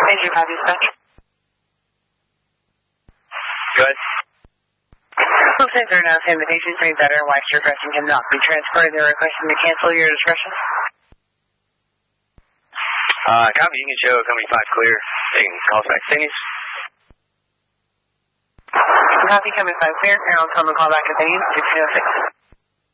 Major 5 dispatch. Good. Looks like they're now saying the patient's made better and wife's requesting cannot be transferred. They're requesting to cancel your discretion. Copy. You can show company 5 clear. They can call us back. Seniors. Copy, company 5 clear. I'll tell them to call back if they need 1606.